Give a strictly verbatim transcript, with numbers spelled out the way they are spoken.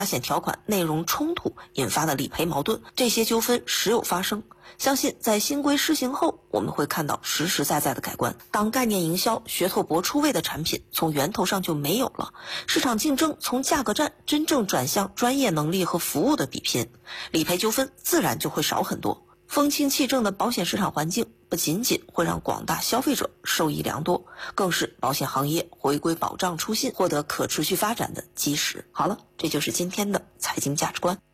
险条款内容冲突引发的理赔矛盾，这些纠纷时有发生。相信在新规施行后，我们会看到实实在在的改观。当概念营销、噱头博出位的产品从源头上就没有了，市场竞争从价格战真正转向专业能力和服务的比拼，理赔纠纷自然就会少很多。风清气正的保险市场环境不仅仅会让广大消费者受益良多，更是保险行业回归保障初心、获得可持续发展的基石。好了，这就是今天的财经价值观。